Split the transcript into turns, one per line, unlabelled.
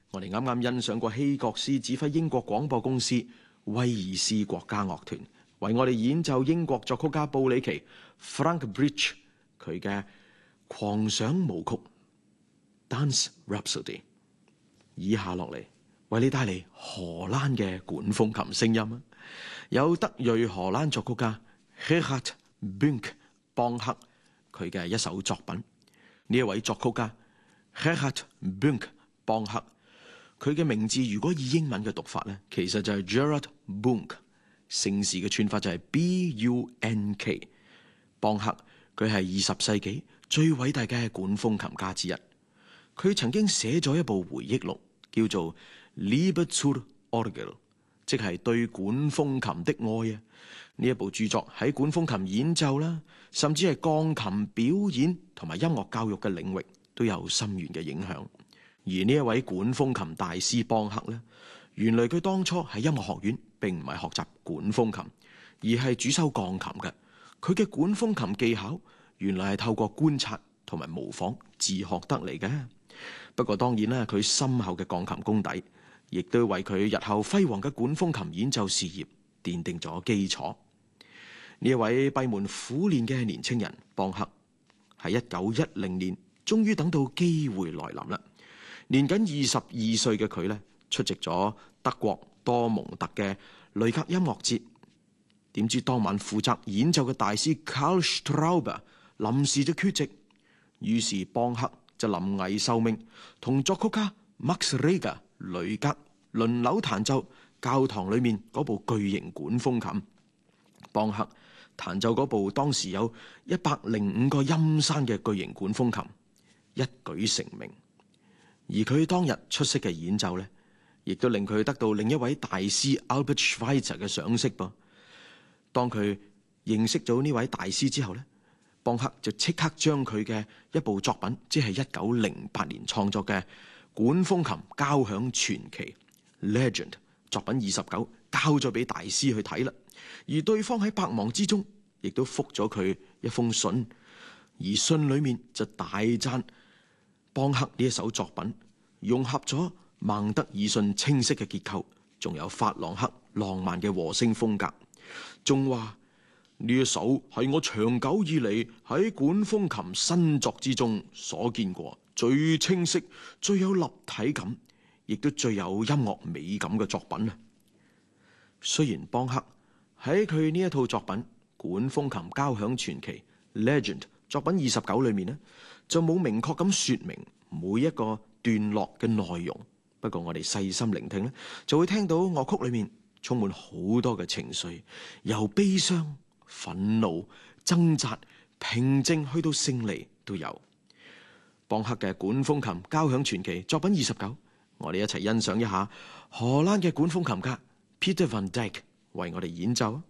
我哋啱啱欣賞過希國斯指揮英國廣播公司威爾斯國家樂團為我哋演奏英國作曲家布里奇 Frank Bridge 佢嘅狂想舞曲 Dance Rhapsody。以下落嚟為你帶嚟荷蘭嘅管風琴聲音啊，有德裔荷蘭作曲家 Gerard Bunk 邦克佢嘅一首作品。呢一位作曲家 Gerard Bunk 邦克，佢嘅名字如果以英文嘅讀法咧，其實就係 Gerard Bunk， 姓氏嘅串法就係 Bunk。邦克佢係20世紀最偉大嘅管風琴家之一，佢曾經寫咗一部回憶錄，叫做 Liebe zur Orgel， 即係對管風琴的愛啊！呢一部著作喺管風琴演奏啦，甚至係鋼琴表演同埋音樂教育嘅領域都有深遠嘅影響。而呢一位管風琴大師邦克呢，原來佢當初喺音樂學院並唔係學習管風琴，而係主修鋼琴嘅。佢嘅管風琴技巧原來係透過觀察同埋模仿自學得嚟嘅。不過當然啦，佢深厚嘅鋼琴功底，亦都為佢日後輝煌嘅管風琴演奏事業奠定咗基礎。呢一位閉門苦練嘅年青人邦克，喺1910年終於等到機會來臨啦。年僅22歲嘅佢呢，出席咗德國多蒙特嘅雷格音樂節。點知當晚負責演奏嘅大師 Karl Strauber 臨時就缺席，於是邦克就臨危受命，同作曲家 Max Reger 雷格輪流彈奏教堂裏面嗰部巨型管風琴。邦克彈奏嗰部當時有105個音山嘅巨型管風琴，一舉成名。而佢當日出色嘅演奏呢，亦都令佢得到另一位大師 Albert Schweitzer 嘅賞識噃。當佢認識咗呢位大師之後呢，邦克就即刻將佢嘅一部作品，即係1908年創作嘅管風琴交響傳奇 Legend 作品29交咗俾大師去睇啦。而對方喺百忙之中，亦都覆咗佢一封信，而信裏面就大讚邦克呢一首作品融合咗孟德爾遜清晰嘅結構，仲有法朗克浪漫嘅和聲風格。仲話呢一首係我長久以嚟喺管風琴新作之中所見過最清晰、最有立體感，亦都最有音樂美感嘅作品啊！雖然邦克喺佢呢一套作品《管風琴交響傳奇 Legend》作品29裏面呢，就冇明確咁說明每一個段落嘅內容。不過我哋細心聆聽呢，就會聽到樂曲裏面充滿好多嘅情緒，由悲傷、憤怒、掙扎、平靜去到勝利都有。邦克嘅管風琴交響傳奇作品29，我哋一齊欣賞一下荷蘭嘅管風琴家 Peter van Dyk 為我哋演奏。